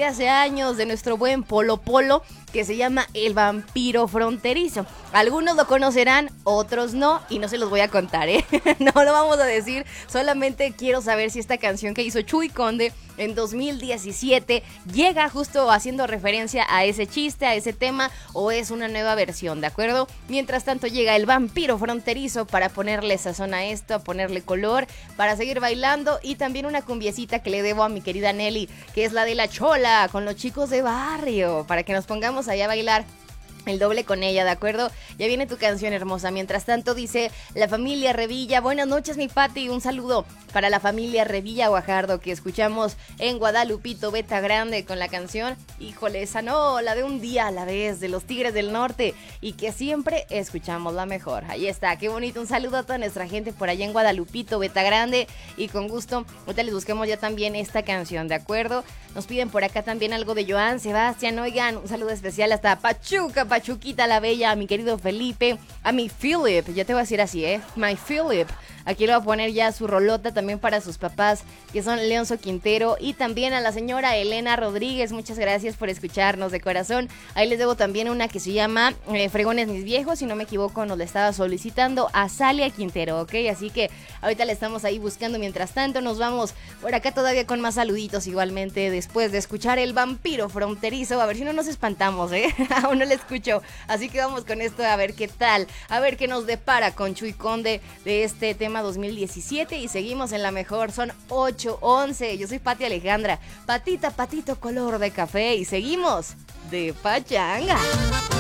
de hace años de nuestro buen Polo Polo, que se llama El Vampiro Fronterizo. Algunos lo conocerán, otros no, y no se los voy a contar, no lo vamos a decir, solamente quiero saber si esta canción que hizo Chuy Conde en 2017 llega justo haciendo referencia a ese chiste, a ese tema, o es una nueva versión, ¿de acuerdo? Mientras tanto llega El Vampiro Fronterizo para ponerle sazón a esto, ponerle color, para seguir bailando, y también una cumbiecita que le debo a mi querida Nelly, que es la de La Chola, con los chicos de barrio, para que nos pongamos allá a bailar el doble con ella, ¿de acuerdo? Ya viene tu canción, hermosa. Mientras tanto, dice la familia Revilla. Buenas noches, mi Pati. Un saludo para la familia Revilla Guajardo, que escuchamos en Guadalupito Beta Grande con la canción, híjole, esa no, la de Un Día a la Vez, de los Tigres del Norte, y que siempre escuchamos la mejor. Ahí está, qué bonito. Un saludo a toda nuestra gente por allá en Guadalupito Beta Grande, y con gusto, ahorita les busquemos ya también esta canción, ¿de acuerdo? Nos piden por acá también algo de Joan Sebastián. Oigan, un saludo especial hasta Pachuca, Pachuquita la Bella, a mi querido Felipe, a mi Philip, ya te voy a decir así, my Philip. Aquí le voy a poner ya su rolota también para sus papás, que son Leonzo Quintero, y también a la señora Elena Rodríguez. Muchas gracias por escucharnos de corazón. Ahí les debo también una que se llama Fregones Mis Viejos, si no me equivoco, nos la estaba solicitando a Salia Quintero, ¿ok? Así que ahorita le estamos ahí buscando. Mientras tanto, nos vamos por acá todavía con más saluditos igualmente, después de escuchar El Vampiro Fronterizo. A ver si no nos espantamos, aún no la escucho. Así que vamos con esto a ver qué tal, a ver qué nos depara con Chuy Conde de este tema 2017, y seguimos en la mejor. Son 8:11. Yo soy Pati Alejandra, patita, patito color de café, y seguimos de pachanga.